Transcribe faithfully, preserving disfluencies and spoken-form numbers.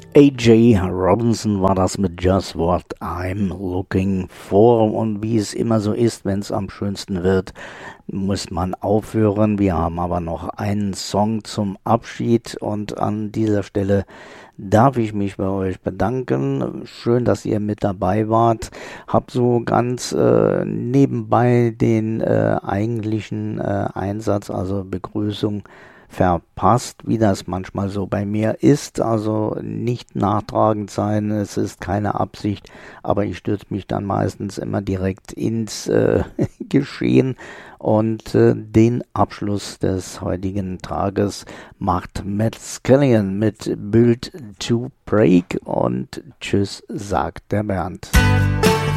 A J Robinson war das mit Just What I'm Looking For. Und wie es immer so ist, wenn es am schönsten wird, muss man aufhören. Wir haben aber noch einen Song zum Abschied und an dieser Stelle darf ich mich bei euch bedanken. Schön, dass ihr mit dabei wart. Hab so ganz äh, nebenbei den äh, eigentlichen äh, Einsatz, also Begrüßung, verpasst, wie das manchmal so bei mir ist. Also nicht nachtragend sein, es ist keine Absicht, aber ich stürze mich dann meistens immer direkt ins äh, Geschehen. Und äh, den Abschluss des heutigen Tages macht Matt Scallion mit Build to Break und tschüss, sagt der Bernd.